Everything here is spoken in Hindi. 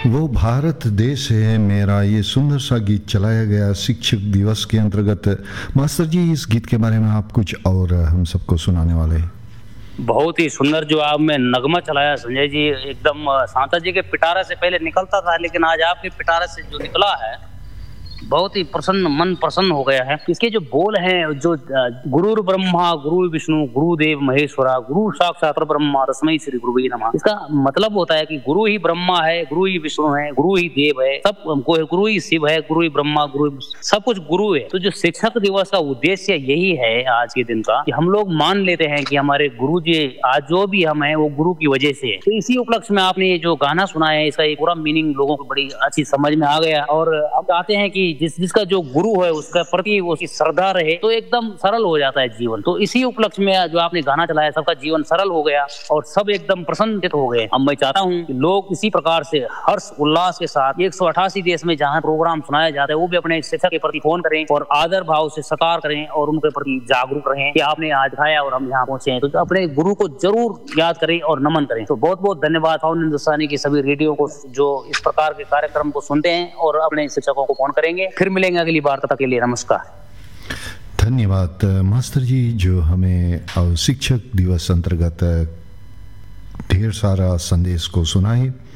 वो भारत देश है मेरा, ये सुंदर सा गीत चलाया गया शिक्षक दिवस के अंतर्गत। मास्टर जी, इस गीत के बारे में आप कुछ और हम सबको सुनाने वाले हैं। बहुत ही सुंदर जो आपने नगमा चलाया संजय जी, एकदम सांता जी के पिटारे से पहले निकलता था, लेकिन आज आपके पिटारे से जो निकला है बहुत ही प्रसन्न, मन प्रसन्न हो गया है। इसके जो बोल हैं, जो गुरुर ब्रह्मा गुरु विष्णु गुरुदेव महेश्वरा गुरु साक्षात ब्रह्मा तस्मै श्री गुरुवे नमः। इसका मतलब होता है कि गुरु ही ब्रह्मा है, गुरु ही विष्णु है, गुरु ही देव है, सब गुरु ही शिव है, गुरु ही ब्रह्मा, गुरु सब कुछ गुरु है। तो जो शिक्षक दिवस का उद्देश्य यही है आज के दिन का, कि हम लोग मान लेते हैं कि हमारे गुरु जी आज जो भी हम है वो गुरु की वजह से है। तो इसी उपलक्ष्य में आपने जो गाना सुना है, इसका एक पूरा मीनिंग लोगों को बड़ी अच्छी समझ में आ गया। और अब चाहते हैं कि जिसका जो गुरु है उसका प्रति उसकी श्रद्धा रहे तो एकदम सरल हो जाता है जीवन। तो इसी उपलक्ष्य में जो आपने गाना चलाया, सबका जीवन सरल हो गया और सब एकदम प्रसन्नित हो गए। अब मैं चाहता हूँ कि लोग इसी प्रकार से हर्ष उल्लास के साथ 188 देश में जहाँ प्रोग्राम सुनाया जाता है वो भी अपने शिक्षक के प्रति फोन करें और आदर भाव से सत्कार करें और उनके प्रति जागरूक रहें कि आपने आज खाया और हम यहाँ पहुंचे हैं। तो अपने गुरु को जरूर याद करें और नमन करें। तो बहुत बहुत धन्यवाद फाउंड हिंदुस्तानी की सभी रेडियो को जो इस प्रकार के कार्यक्रम को सुनते हैं और अपने शिक्षकों को फोन करेंगे। फिर मिलेंगे अगली बार, तब तक के लिए नमस्कार। धन्यवाद मास्टर जी, जो हमें शिक्षक दिवस अंतर्गत ढेर सारा संदेश को सुनाए।